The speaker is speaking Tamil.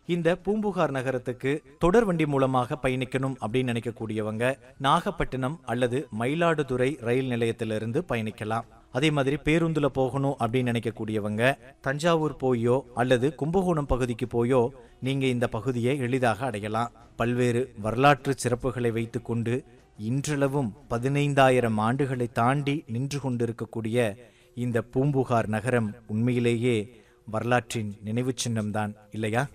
இந்த பூம்புகார் நகரத்துக்கு தொடர் வண்டி மூலமாக பயணிக்கணும் அப்படின்னு நினைக்கக்கூடியவங்க நாகப்பட்டினம் அல்லது மயிலாடுதுறை ரயில் நிலையத்திலிருந்து பயணிக்கலாம். அதே மாதிரி பேருந்துல போகணும் அப்படின்னு நினைக்கக்கூடியவங்க தஞ்சாவூர் போயோ அல்லது கும்பகோணம் பகுதிக்கு போயோ நீங்க இந்த பகுதியை எளிதாக அடையலாம். பல்வேறு வரலாற்று சிறப்புகளை வைத்துக்கொண்டு இன்றளவும் 15,000 ஆண்டுகளை தாண்டி நின்று கொண்டிருக்கக்கூடிய இந்த பூம்புகார் நகரம் உண்மையிலேயே வரலாற்றின் நினைவு சின்னம்தான் இல்லையா?